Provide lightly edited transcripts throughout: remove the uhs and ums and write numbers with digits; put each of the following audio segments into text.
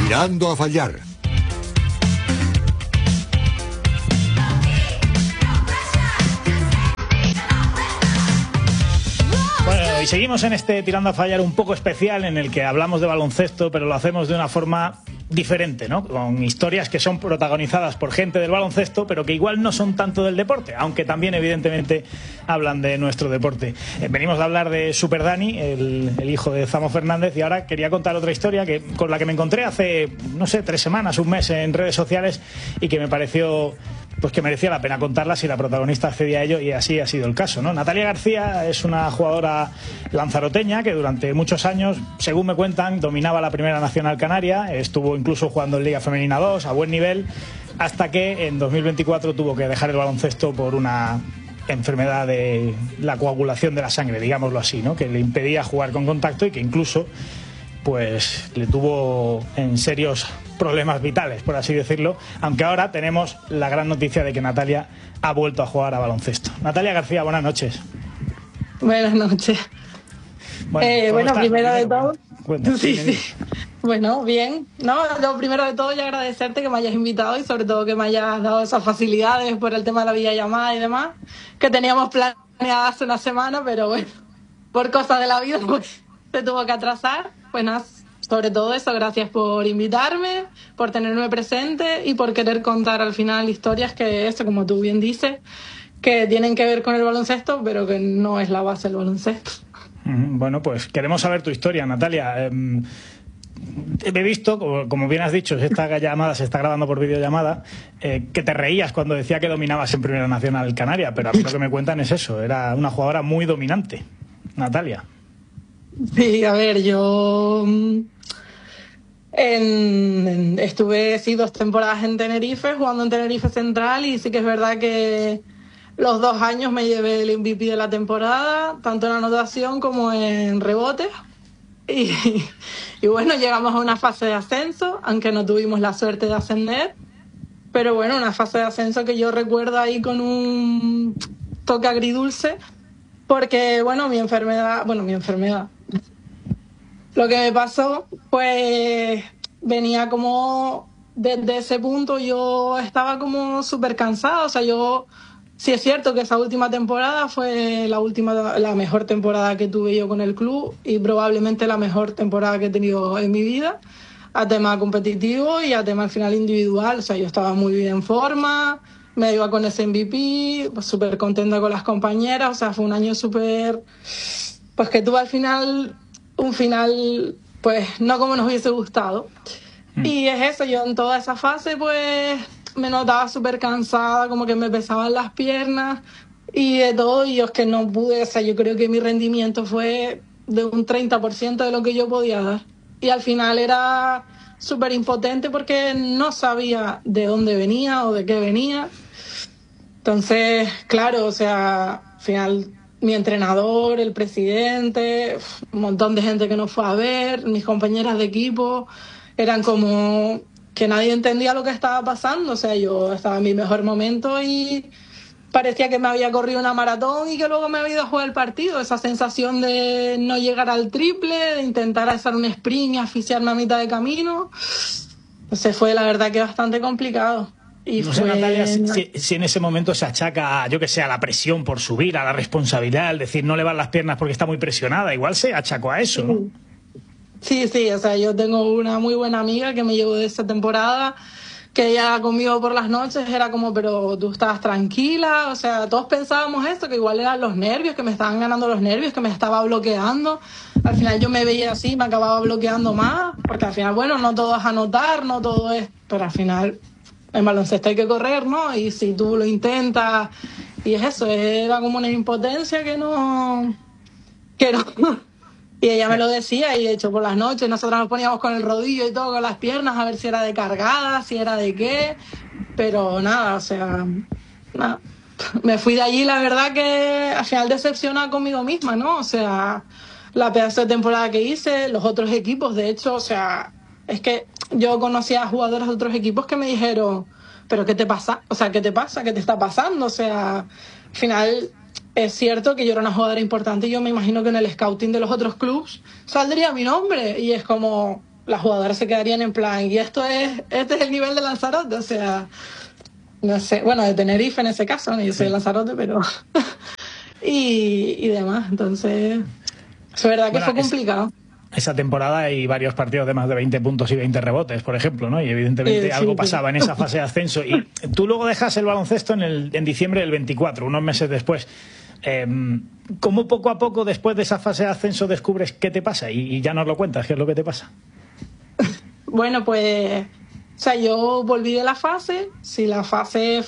Tirando a fallar. Bueno, y seguimos en este Tirando a fallar un poco especial en el que hablamos de baloncesto, pero lo hacemos de una forma diferente, ¿no? Con historias que son protagonizadas por gente del baloncesto, pero que igual no son tanto del deporte, aunque también evidentemente hablan de nuestro deporte. Venimos a hablar de Super Dani, el hijo de Zamo Fernández, y ahora quería contar otra historia con la que me encontré hace, no sé, 3 semanas, un mes en redes sociales, y que me pareció pues que merecía la pena contarla si la protagonista accedía a ello, y así ha sido el caso, ¿no? Natalia García es una jugadora lanzaroteña que durante muchos años, según me cuentan, dominaba la Primera Nacional Canaria, estuvo incluso jugando en Liga Femenina 2 a buen nivel, hasta que en 2024 tuvo que dejar el baloncesto por una enfermedad de la coagulación de la sangre, digámoslo así, ¿no? Que le impedía jugar con contacto y que incluso pues le tuvo en serios problemas vitales, por así decirlo, aunque ahora tenemos la gran noticia de que Natalia ha vuelto a jugar a baloncesto. Natalia García, buenas noches. Buenas noches. Bueno, primero de todo... Sí. Bueno, bien. No, lo primero de todo, ya agradecerte que me hayas invitado y sobre todo que me hayas dado esas facilidades por el tema de la videollamada y demás, que teníamos planeadas hace una semana, pero bueno, por cosas de la vida pues se tuvo que atrasar. Pues nada, sobre todo eso, gracias por invitarme, por tenerme presente y por querer contar al final historias que, eso, como tú bien dices, que tienen que ver con el baloncesto, pero que no es la base del baloncesto. Bueno, pues queremos saber tu historia, Natalia. He visto, como bien has dicho, esta llamada se está grabando por videollamada, que te reías cuando decía que dominabas en Primera Nacional Canaria, pero a mí lo que me cuentan es eso, era una jugadora muy dominante, Natalia. Sí, a ver, yo estuve 2 temporadas en Tenerife, jugando en Tenerife Central, y sí que es verdad que los 2 años me llevé el MVP de la temporada, tanto en anotación como en rebotes. Y bueno, llegamos a una fase de ascenso, aunque no tuvimos la suerte de ascender. Pero bueno, una fase de ascenso que yo recuerdo ahí con un toque agridulce, porque bueno, mi enfermedad. Lo que me pasó, pues venía como desde ese punto, yo estaba como súper cansada. O sea, yo sí es cierto que esa última temporada fue la mejor temporada que tuve yo con el club y probablemente la mejor temporada que he tenido en mi vida, a tema competitivo y a tema al final individual. O sea, yo estaba muy bien en forma, me iba con ese MVP, pues súper contenta con las compañeras. O sea, fue un año súper, pues que tuve al final un final, pues no como nos hubiese gustado. Y es eso, yo en toda esa fase pues me notaba súper cansada, como que me pesaban las piernas y de todo, y yo es que no pude. O sea, yo creo que mi rendimiento fue de un 30% de lo que yo podía dar. Y al final era súper impotente porque no sabía de dónde venía o de qué venía. Entonces, claro, o sea, al final mi entrenador, el presidente, un montón de gente que nos fue a ver, mis compañeras de equipo, eran como que nadie entendía lo que estaba pasando. O sea, yo estaba en mi mejor momento y parecía que me había corrido una maratón y que luego me había ido a jugar el partido. Esa sensación de no llegar al triple, de intentar hacer un sprint y asfixiarme a mitad de camino. Entonces fue la verdad que bastante complicado. Y no sé, Natalia, si en ese momento se achaca, yo que sé, a la presión por subir, a la responsabilidad, es decir, no le van las piernas porque está muy presionada, igual se achacó a eso, ¿no? Sí, o sea, yo tengo una muy buena amiga que me llevó de esa temporada, que ella conmigo por las noches era como, pero tú estabas tranquila. O sea, todos pensábamos esto, que igual eran los nervios, que me estaban ganando los nervios, que me estaba bloqueando. Al final yo me veía así, me acababa bloqueando más, porque al final, bueno, no todo es anotar, no todo es, pero al final en baloncesto hay que correr, ¿no? Y si tú lo intentas, y es eso, era como una impotencia que no. Y ella me lo decía, y de hecho por las noches nosotros nos poníamos con el rodillo y todo, con las piernas, a ver si era de cargada, si era de qué, pero nada, o sea, nada. Me fui de allí, la verdad que al final decepcionada conmigo misma, ¿no? O sea, la pedazo de temporada que hice, los otros equipos, de hecho, o sea, es que yo conocía a jugadoras de otros equipos que me dijeron, ¿pero qué te pasa? O sea, ¿qué te pasa? ¿Qué te está pasando? O sea, al final es cierto que yo era una jugadora importante y yo me imagino que en el scouting de los otros clubs saldría mi nombre, y es como, las jugadoras se quedarían en plan, y este es el nivel de Lanzarote, o sea, no sé, bueno, de Tenerife en ese caso, ¿no? Yo soy de Lanzarote, pero... y demás, entonces, es verdad que Bueno, fue complicado. Esa temporada hay varios partidos de más de 20 puntos y 20 rebotes, por ejemplo, ¿no? Y evidentemente Sí, algo sí. pasaba en esa fase de ascenso. Y tú luego dejas el baloncesto en diciembre del 24, unos meses después. ¿Cómo poco a poco, después de esa fase de ascenso, descubres qué te pasa? Y ya nos lo cuentas, ¿qué es lo que te pasa? Bueno, pues, o sea, yo volví de la fase, sí, la fase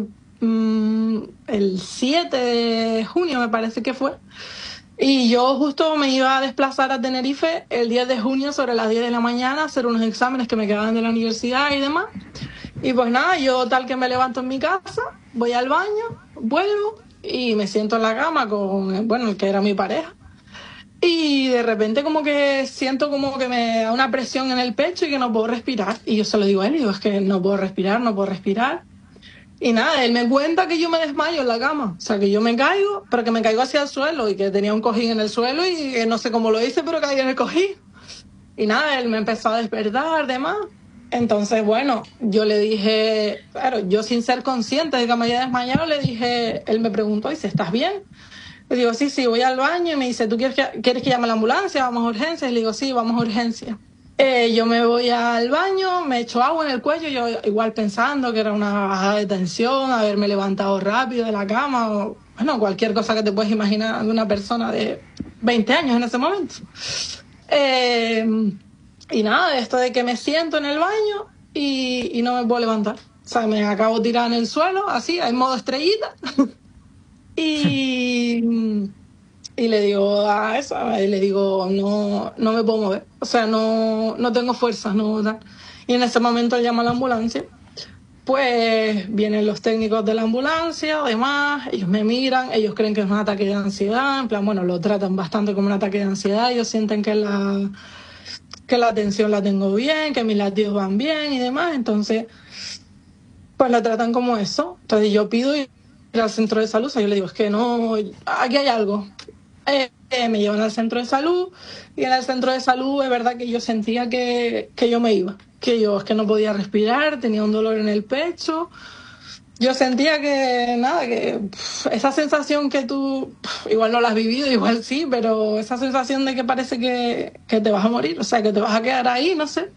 el 7 de junio me parece que fue, y yo justo me iba a desplazar a Tenerife el 10 de junio sobre las 10 de la mañana a hacer unos exámenes que me quedaban de la universidad y demás. Y pues nada, yo tal que me levanto en mi casa, voy al baño, vuelvo y me siento en la cama con, bueno, el que era mi pareja. Y de repente como que siento como que me da una presión en el pecho y que no puedo respirar. Y yo se lo digo a él, digo, es que no puedo respirar, no puedo respirar. Y nada, él me cuenta que yo me desmayo en la cama. O sea, que yo me caigo, pero que me caigo hacia el suelo y que tenía un cojín en el suelo y que no sé cómo lo hice, pero caí en el cojín. Y nada, él me empezó a despertar, demás. Entonces, bueno, yo le dije, claro, yo sin ser consciente de que me había desmayado, le dije, él me preguntó, ¿y si estás bien? Le digo, sí, sí, voy al baño. Y me dice, ¿tú quieres que llame a la ambulancia? ¿Vamos a urgencias? Y le digo, sí, vamos a urgencias. Yo me voy al baño, me echo agua en el cuello, yo igual pensando que era una bajada de tensión, haberme levantado rápido de la cama, o bueno, cualquier cosa que te puedes imaginar de una persona de 20 años en ese momento. Y nada, esto de que me siento en el baño y no me puedo levantar. O sea, me acabo tirada en el suelo, así, en modo estrellita. y, y le digo a eso, le digo, no me puedo mover. O sea, no tengo fuerzas, no tal. Y en ese momento él llama a la ambulancia. Pues vienen los técnicos de la ambulancia, además, ellos me miran, ellos creen que es un ataque de ansiedad, en plan, bueno, lo tratan bastante como un ataque de ansiedad, ellos sienten que la tensión la tengo bien, que mis latidos van bien y demás, entonces, pues la tratan como eso. Entonces yo pido ir al centro de salud, o sea, yo le digo, es que no, aquí hay algo. Me llevan al centro de salud y en el centro de salud es verdad que yo sentía que yo me iba, que yo es que no podía respirar, tenía un dolor en el pecho. Yo sentía que nada, que esa sensación que tú igual no la has vivido, igual sí, pero esa sensación de que parece que te vas a morir, o sea, que te vas a quedar ahí, no sé.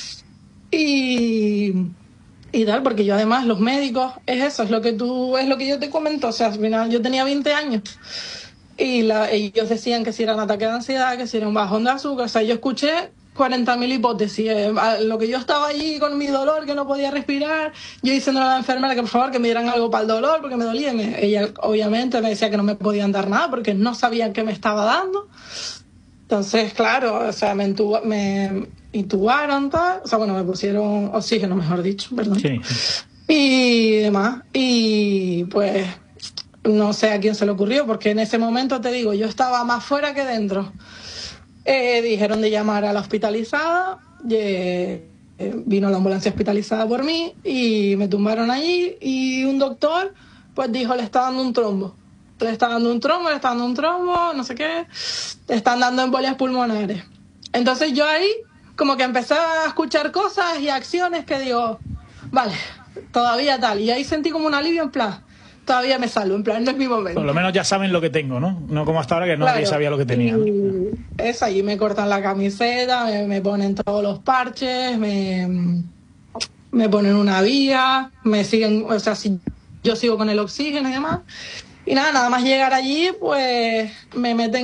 Y tal, porque yo además los médicos, es eso, es lo que yo te comento, o sea, al final yo tenía 20 años. Y ellos decían que si era un ataque de ansiedad, que si era un bajón de azúcar. O sea, yo escuché 40.000 hipótesis. Lo que yo estaba allí con mi dolor, que no podía respirar, yo diciéndole a la enfermera que por favor que me dieran algo para el dolor, porque me dolía. Ella obviamente me decía que no me podían dar nada porque no sabían qué me estaba dando. Entonces, claro, o sea, me intubaron, tal. O sea, bueno, me pusieron oxígeno, mejor dicho, perdón. Sí. Y demás. Y pues... no sé a quién se le ocurrió, porque en ese momento, te digo, yo estaba más fuera que dentro. Dijeron de llamar a la hospitalizada, vino la ambulancia hospitalizada por mí y me tumbaron allí y un doctor pues dijo, le está dando un trombo. Le está dando un trombo, no sé qué, le están dando embolias pulmonares. Entonces yo ahí como que empecé a escuchar cosas y acciones que digo, vale, todavía tal. Y ahí sentí como un alivio en plan, todavía me salvo, en plan, no es mi momento. Por lo menos ya saben lo que tengo, ¿no? No como hasta ahora que nadie sabía lo que tenía. Y eso, allí me cortan la camiseta, me ponen todos los parches, me ponen una vía, me siguen, o sea, si yo sigo con el oxígeno y demás. Y nada más llegar allí, pues me meten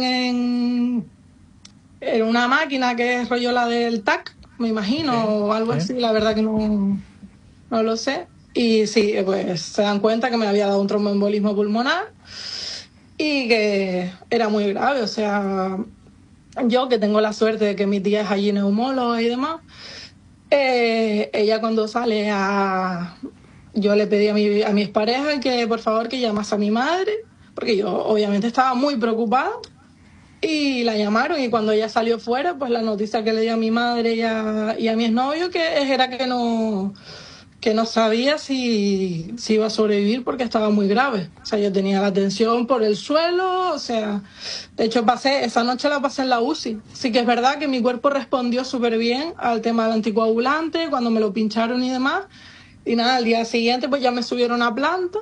en una máquina que es rollo la del TAC, me imagino, o algo así, la verdad que no lo sé. Y sí, pues se dan cuenta que me había dado un tromboembolismo pulmonar y que era muy grave. O sea, yo que tengo la suerte de que mi tía es allí neumóloga y demás, ella cuando sale yo le pedí a mi expareja que por favor que llamase a mi madre, porque yo obviamente estaba muy preocupada. Y la llamaron y cuando ella salió fuera, pues la noticia que le dio a mi madre y a mi exnovio que era que no sabía si iba a sobrevivir porque estaba muy grave. O sea, yo tenía la tensión por el suelo, o sea, de hecho esa noche la pasé en la UCI. Sí que es verdad que mi cuerpo respondió súper bien al tema del anticoagulante, cuando me lo pincharon y demás. Y nada, al día siguiente pues ya me subieron a planta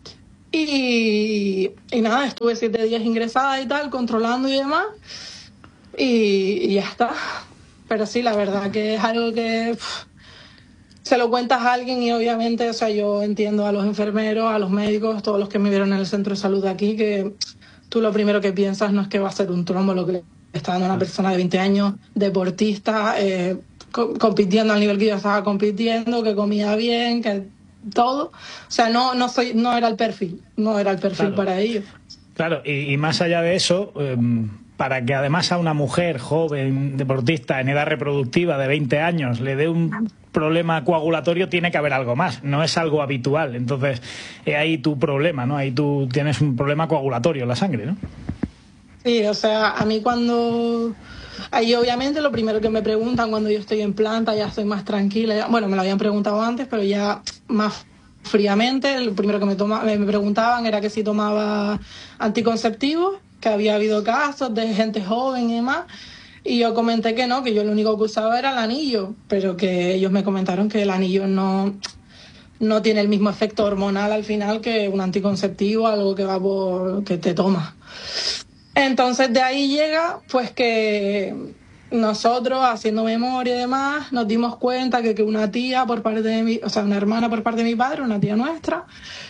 y nada, estuve 7 días ingresada y tal, controlando y demás. Y ya está. Pero sí, la verdad que es algo que se lo cuentas a alguien y obviamente, o sea, yo entiendo a los enfermeros, a los médicos, todos los que me vieron en el centro de salud de aquí, que tú lo primero que piensas no es que va a ser un trombo lo que le está dando a una persona de 20 años, deportista, compitiendo al nivel que yo estaba compitiendo, que comía bien, que todo. O sea, no era el perfil, Claro. para ello. Claro, y más allá de eso, para que además a una mujer joven, deportista, en edad reproductiva de 20 años, le dé un problema coagulatorio, tiene que haber algo más, no es algo habitual. Entonces, ahí tu problema, ¿no? Ahí tú tienes un problema coagulatorio en la sangre, ¿no? Sí, o sea, a mí cuando... Ahí obviamente lo primero que me preguntan cuando yo estoy en planta, ya estoy más tranquila. Bueno, me lo habían preguntado antes, pero ya más fríamente, lo primero que me preguntaban era que si tomaba anticonceptivos, que había habido casos de gente joven y demás. Y yo comenté que no, que yo lo único que usaba era el anillo, pero que ellos me comentaron que el anillo no tiene el mismo efecto hormonal al final que un anticonceptivo, algo que que te tomas. Entonces de ahí llega pues que nosotros haciendo memoria y demás nos dimos cuenta que una tía por parte de mi, o sea, una hermana por parte de mi padre, una tía nuestra,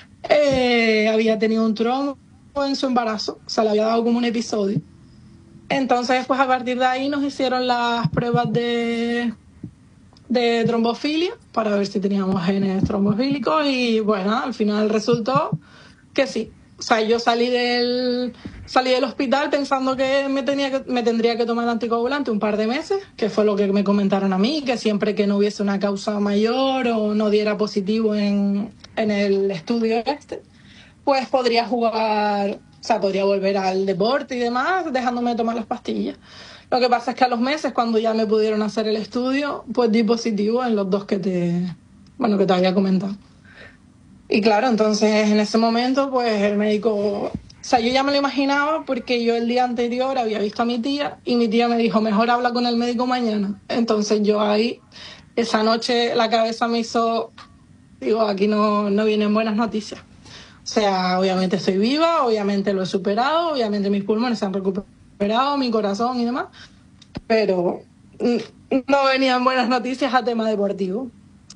había tenido un trombo en su embarazo, o sea, le había dado como un episodio. Entonces pues a partir de ahí nos hicieron las pruebas de trombofilia para ver si teníamos genes trombofílicos y bueno, al final resultó que sí. O sea, yo salí del hospital pensando que me tendría que tomar el anticoagulante un par de meses, que fue lo que me comentaron a mí, que siempre que no hubiese una causa mayor o no diera positivo en el estudio pues podría jugar, o sea, podría volver al deporte y demás, dejándome tomar las pastillas. Lo que pasa es que a los meses, cuando ya me pudieron hacer el estudio, pues di positivo en los dos que te había comentado. Y claro, entonces en ese momento, pues el médico... O sea, yo ya me lo imaginaba porque yo el día anterior había visto a mi tía y mi tía me dijo, mejor habla con el médico mañana. Entonces yo ahí, esa noche, la cabeza me hizo... Digo, aquí no vienen buenas noticias. O sea, obviamente estoy viva, obviamente lo he superado, obviamente mis pulmones se han recuperado, mi corazón y demás, pero no venían buenas noticias a tema deportivo.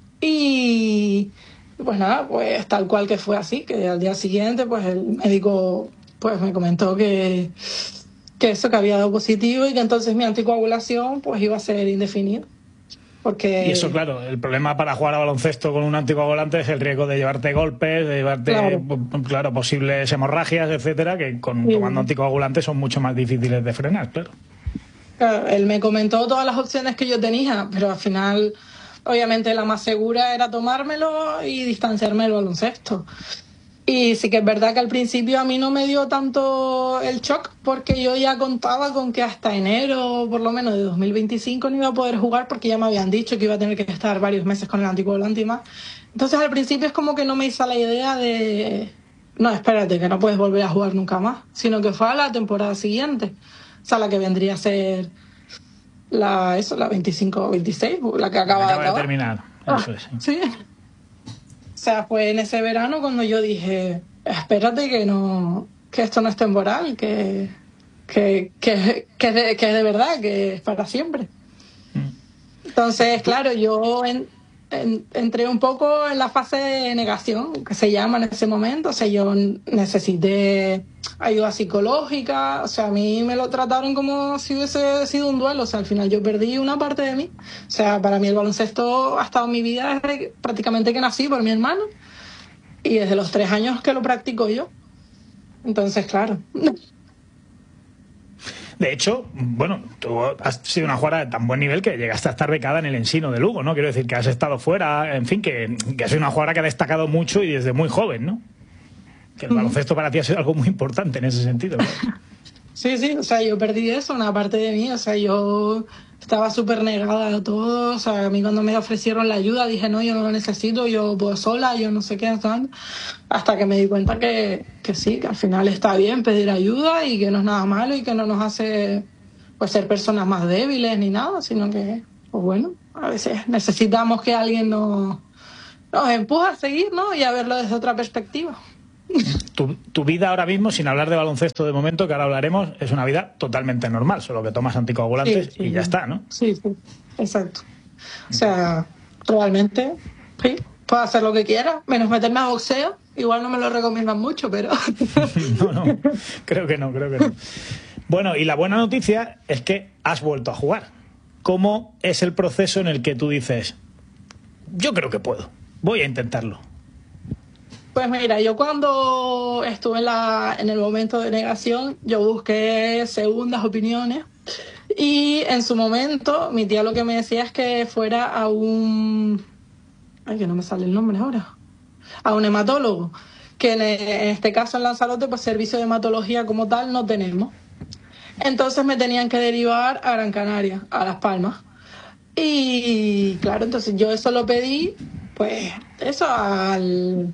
Y pues nada, pues tal cual que fue así, que al día siguiente pues el médico pues me comentó que eso, que había dado positivo y que entonces mi anticoagulación pues iba a ser indefinida. Porque... Y eso, claro, el problema para jugar a baloncesto con un anticoagulante es el riesgo de llevarte golpes, de llevarte, claro, posibles hemorragias, etcétera, que tomando anticoagulantes son mucho más difíciles de frenar, claro. Claro, él me comentó todas las opciones que yo tenía, pero al final, obviamente, la más segura era tomármelo y distanciarme del baloncesto. Y sí que es verdad que al principio a mí no me dio tanto el shock porque yo ya contaba con que hasta enero, por lo menos de 2025, no iba a poder jugar porque ya me habían dicho que iba a tener que estar varios meses con el anticoagulante y más. Entonces al principio es como que no me hizo la idea de, no, espérate, que no puedes volver a jugar nunca más, sino que fue a la temporada siguiente, o sea, la que vendría a ser la 25-26, la que acaba de terminar. Eso es, sí. O sea, fue en ese verano cuando yo dije, espérate que esto no es temporal, que es de verdad, que es para siempre. Entonces, claro, yo entré un poco en la fase de negación, que se llama en ese momento. O sea, yo necesité ayuda psicológica. O sea, a mí me lo trataron como si hubiese sido un duelo. O sea, al final yo perdí una parte de mí. O sea, para mí el baloncesto ha estado en mi vida desde prácticamente que nací por mi hermano. Y desde los 3 años que lo practico yo. Entonces, claro... De hecho, bueno, tú has sido una jugadora de tan buen nivel que llegaste a estar becada en el Ensino de Lugo, ¿no? Quiero decir que has estado fuera, en fin, que has sido una jugadora que ha destacado mucho y desde muy joven, ¿no? Que el baloncesto para ti ha sido algo muy importante en ese sentido, ¿no? Sí, o sea, yo perdí eso, una parte de mí. O sea, yo estaba súper negada a todo. O sea, a mí cuando me ofrecieron la ayuda dije, no, yo no lo necesito, yo puedo sola, yo no sé qué, tal. Hasta que me di cuenta que sí, que al final está bien pedir ayuda y que no es nada malo y que no nos hace pues ser personas más débiles ni nada, sino que, pues bueno, a veces necesitamos que alguien nos empuje a seguir, ¿no? Y a verlo desde otra perspectiva. Tu vida ahora mismo, sin hablar de baloncesto de momento, que ahora hablaremos, es una vida totalmente normal, solo que tomas anticoagulantes y ya está, ¿no? Sí, exacto. O sea, realmente, sí, puedo hacer lo que quiera, menos meterme a boxeo. Igual no me lo recomiendan mucho, pero... No, creo que no. Bueno, y la buena noticia es que has vuelto a jugar. ¿Cómo es el proceso en el que tú dices, yo creo que puedo, voy a intentarlo? Pues mira, yo cuando estuve en el momento de negación, yo busqué segundas opiniones y en su momento mi tía lo que me decía es que fuera a un... Ay, que no me sale el nombre ahora. A un hematólogo, que en este caso en Lanzarote, pues servicio de hematología como tal no tenemos. Entonces me tenían que derivar a Gran Canaria, a Las Palmas. Y claro, entonces yo eso lo pedí, pues eso al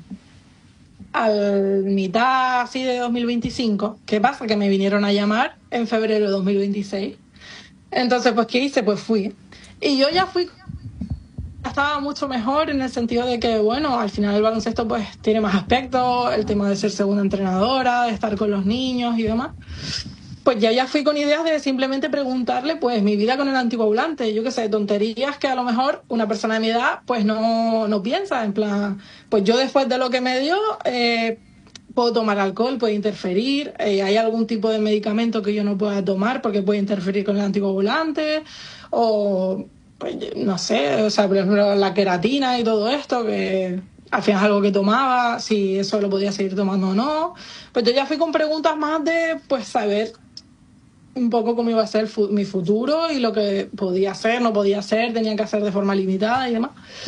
mitad así de 2025. ¿Qué pasa? Que me vinieron a llamar en febrero de 2026. Entonces, pues, ¿qué hice? Pues fui. Y yo ya fui, estaba mucho mejor en el sentido de que, bueno, al final el baloncesto pues tiene más aspectos, el tema de ser segunda entrenadora, de estar con los niños y demás. Pues ya fui con ideas de simplemente preguntarle pues mi vida con el anticoagulante, yo qué sé, tonterías que a lo mejor una persona de mi edad pues no piensa, en plan, pues yo después de lo que me dio puedo tomar alcohol, puede interferir, hay algún tipo de medicamento que yo no pueda tomar porque puede interferir con el anticoagulante, o pues no sé, o sea, por ejemplo la queratina y todo esto, que al final es algo que tomaba, si eso lo podía seguir tomando o no. Pues yo ya fui con preguntas más de pues saber un poco cómo iba a ser mi futuro y lo que podía hacer, no podía hacer, tenía que hacer de forma limitada y demás.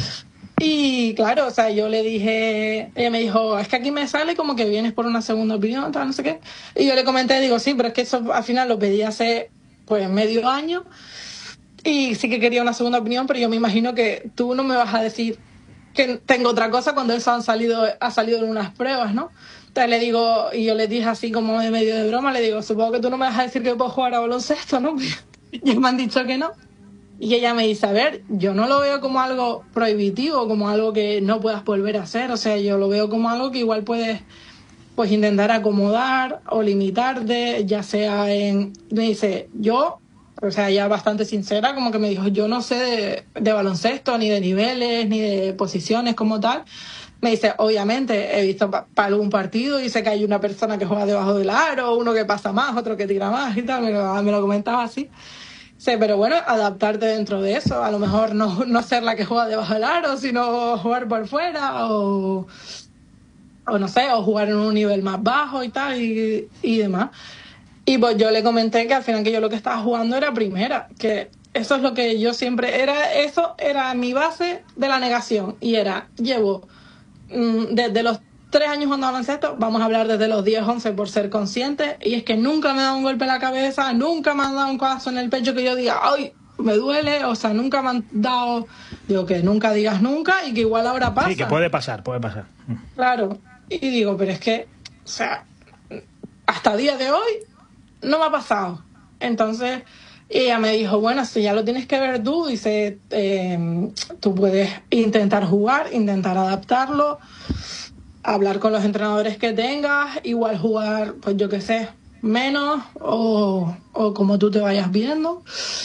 Y claro, o sea, yo le dije, ella me dijo, es que aquí me sale como que vienes por una segunda opinión, tal, no sé qué. Y yo le comenté, digo, sí, pero es que eso al final lo pedí hace pues medio año y sí que quería una segunda opinión, pero yo me imagino que tú no me vas a decir que tengo otra cosa cuando eso ha salido en unas pruebas, ¿no? Entonces le digo, y yo le dije así como de medio de broma, le digo, supongo que tú no me vas a decir que puedo jugar a baloncesto, ¿no? Ya me han dicho que no. Y ella me dice, a ver, yo no lo veo como algo prohibitivo, como algo que no puedas volver a hacer, o sea, yo lo veo como algo que igual puedes pues intentar acomodar o limitarte, ya sea en... Me dice, yo, o sea, ya bastante sincera, como que me dijo, yo no sé de baloncesto, ni de niveles, ni de posiciones como tal. Me dice, obviamente, he visto para algún partido y sé que hay una persona que juega debajo del aro, uno que pasa más, otro que tira más y tal, me lo comentaba así. Sí, pero bueno, adaptarte dentro de eso, a lo mejor no ser la que juega debajo del aro, sino jugar por fuera o no sé, o jugar en un nivel más bajo y tal y demás. Y pues yo le comenté que al final que yo lo que estaba jugando era primera, que eso es lo que yo siempre, eso era mi base de la negación y era, llevo desde los 3 años jugando baloncesto, vamos a hablar desde los 10, 11 por ser consciente, y es que nunca me ha dado un golpe en la cabeza, nunca me han dado un codazo en el pecho que yo diga, ¡ay! Me duele, o sea, nunca me han dado, digo que nunca digas nunca y que igual ahora pasa. Sí, que puede pasar. Claro, y digo, pero es que, o sea, hasta el día de hoy no me ha pasado. Entonces, ella me dijo, bueno, si ya lo tienes que ver tú, dice, tú puedes intentar jugar, intentar adaptarlo, hablar con los entrenadores que tengas, igual jugar, pues yo qué sé, menos o como tú te vayas viendo.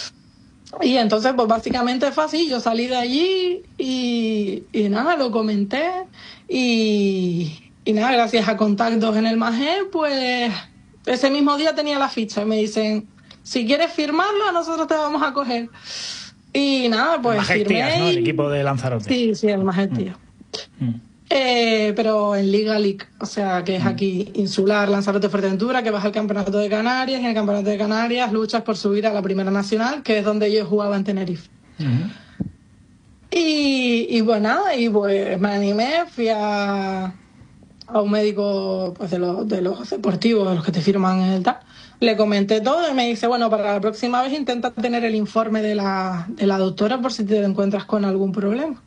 Y entonces, pues básicamente fue así, yo salí de allí y nada, lo comenté y nada, gracias a contactos en el MAGE, pues ese mismo día tenía la ficha y me dicen, si quieres firmarlo, nosotros te vamos a coger. Y nada, pues firmé. ¿No? El equipo de Lanzarote. Sí, el MAGE Tías. Pero en Liga League, o sea, que es aquí insular, Lanzarote, Fuerteventura, que vas al Campeonato de Canarias y en el Campeonato de Canarias luchas por subir a la Primera Nacional, que es donde yo jugaba en Tenerife. Y pues nada, y pues me animé, fui a a un médico pues, de los deportivos, de los que te firman el tal. Le comenté todo y me dice, bueno, para la próxima vez intenta tener el informe de la doctora por si te encuentras con algún problema.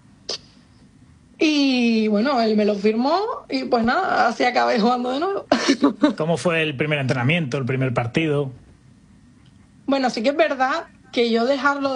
Y bueno, él me lo firmó y pues nada, así acabé jugando de nuevo. ¿Cómo fue el primer entrenamiento, el primer partido? Bueno, sí que es verdad que yo dejarlo,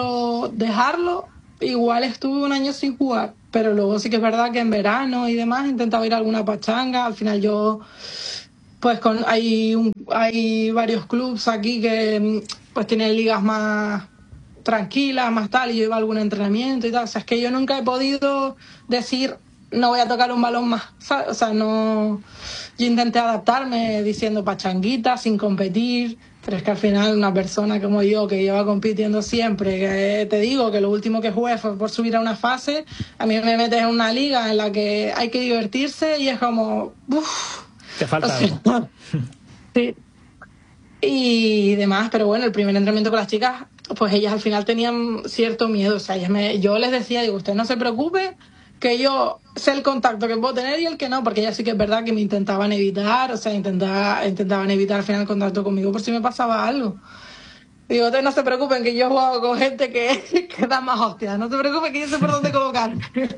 igual estuve un año sin jugar, pero luego sí que es verdad que en verano y demás intentaba ir a alguna pachanga. Al final yo, pues hay varios clubs aquí que pues tienen ligas más tranquilas, más tal, y yo iba a algún entrenamiento y tal. O sea, es que yo nunca he podido decir, no voy a tocar un balón más, ¿sabes? O sea, no... Yo intenté adaptarme diciendo pachanguita, sin competir, pero es que al final una persona como yo, que lleva compitiendo siempre, que te digo que lo último que jugué fue por subir a una fase, a mí me metes en una liga en la que hay que divertirse y es como... Uf, te falta algo. Sí. Y demás, pero bueno, el primer entrenamiento con las chicas, pues ellas al final tenían cierto miedo. O sea, yo les decía, digo, usted no se preocupe, que yo sé el contacto que puedo tener y el que no, porque ellas sí que es verdad que me intentaban evitar, o sea, intentaban evitar al final el contacto conmigo por si me pasaba algo. Digo, ustedes no se preocupen, que yo he jugado con gente que da más hostias, no se preocupen que yo sé por dónde colocar.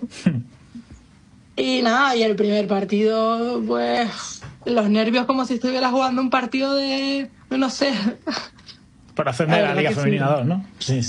Y nada, y el primer partido, pues, los nervios como si estuviera jugando un partido de, no sé. Para ascender a la Liga Femenina 2, ¿no? Sí.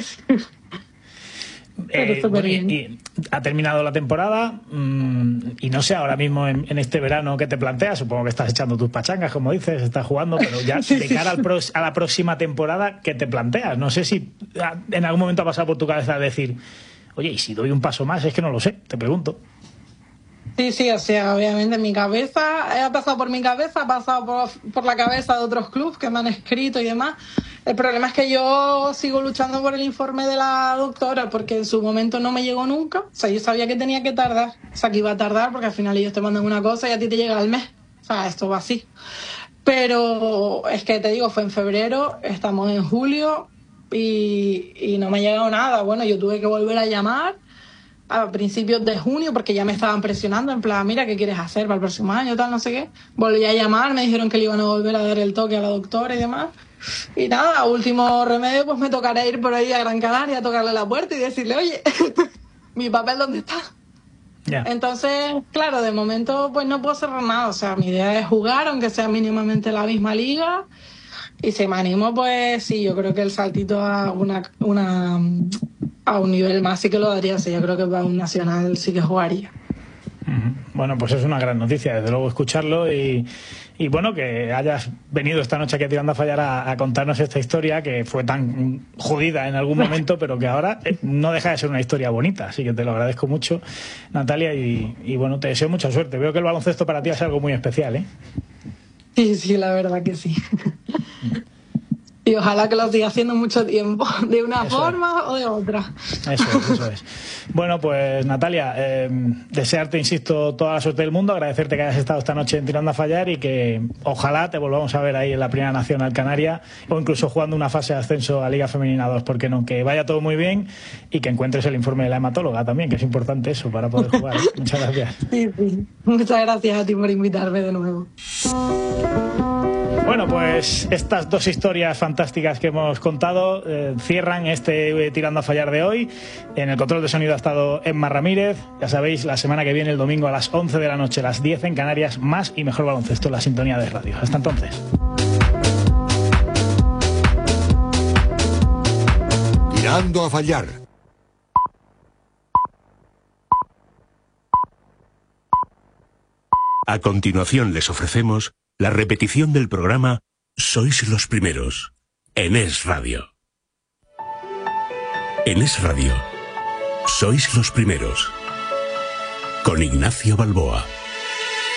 Y ha terminado la temporada y no sé, ahora mismo en este verano ¿qué te planteas? Supongo que estás echando tus pachangas, como dices, estás jugando, pero ya de cara a la próxima temporada, ¿qué te planteas? No sé si en algún momento ha pasado por tu cabeza decir, oye, ¿y si doy un paso más? Es que no lo sé, te pregunto. Sí, o sea, obviamente mi cabeza, ha pasado por mi cabeza, ha pasado por la cabeza de otros clubes que me han escrito y demás. El problema es que yo sigo luchando por el informe de la doctora porque en su momento no me llegó nunca. O sea, yo sabía que tenía que tardar, o sea, que iba a tardar porque al final ellos te mandan una cosa y a ti te llega al mes. O sea, esto va así. Pero es que te digo, fue en febrero, estamos en julio y no me ha llegado nada. Bueno, yo tuve que volver a llamar a principios de junio porque ya me estaban presionando en plan, mira, ¿qué quieres hacer para el próximo año? Tal, no sé qué. Volví a llamar, me dijeron que le iban a volver a dar el toque a la doctora y demás. Y nada, último remedio, pues me tocará ir por ahí a Gran Canaria a tocarle la puerta y decirle, oye, ¿mi papel dónde está? Yeah. Entonces, claro, de momento pues no puedo cerrar nada. O sea, mi idea es jugar, aunque sea mínimamente la misma liga. Y si me animo, pues sí, yo creo que el saltito a un nivel más sí que lo daría. Sí, yo creo que para un nacional sí que jugaría. Bueno, pues es una gran noticia, desde luego, escucharlo y bueno, que hayas venido esta noche aquí a Tirando a Fallar a contarnos esta historia que fue tan jodida en algún momento, pero que ahora no deja de ser una historia bonita, así que te lo agradezco mucho, Natalia, y bueno, te deseo mucha suerte. Veo que el baloncesto para ti es algo muy especial, ¿eh? Sí, la verdad que sí. Y ojalá que lo siga haciendo mucho tiempo, de una forma o de otra. Eso es. Bueno, pues Natalia, desearte, insisto, toda la suerte del mundo, agradecerte que hayas estado esta noche en Tirando a Fallar y que ojalá te volvamos a ver ahí en la Primera Nacional Canaria o incluso jugando una fase de ascenso a Liga Femenina 2, porque no, que vaya todo muy bien y que encuentres el informe de la hematóloga también, que es importante eso para poder jugar. Muchas gracias. Sí. Muchas gracias a ti por invitarme de nuevo. Bueno, pues estas dos historias fantásticas que hemos contado cierran este Tirando a Fallar de hoy. En el control de sonido ha estado Emma Ramírez. Ya sabéis, la semana que viene, el domingo a las 11 de la noche, las 10 en Canarias, más y mejor baloncesto en la sintonía de radio. Hasta entonces. Tirando a Fallar. A continuación les ofrecemos la repetición del programa Sois los Primeros, en Es Radio. En Es Radio, Sois los Primeros, con Ignacio Balboa.